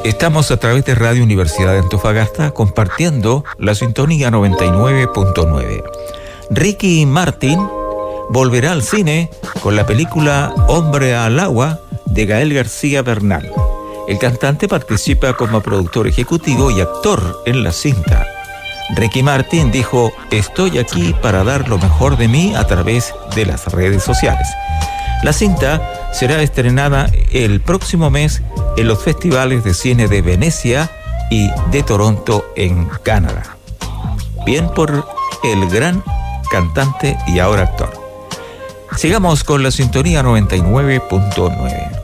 Estamos a través de Radio Universidad de Antofagasta compartiendo la sintonía 99.9. Ricky Martin volverá al cine con la película Hombre al Agua de Gael García Bernal. El cantante participa como productor ejecutivo y actor en la cinta. Ricky Martin dijo: estoy aquí para dar lo mejor de mí a través de las redes sociales. La cinta será estrenada el próximo mes en los festivales de cine de Venecia y de Toronto en Canadá. Bien por el gran cantante y ahora actor. Sigamos con la sintonía 99.9.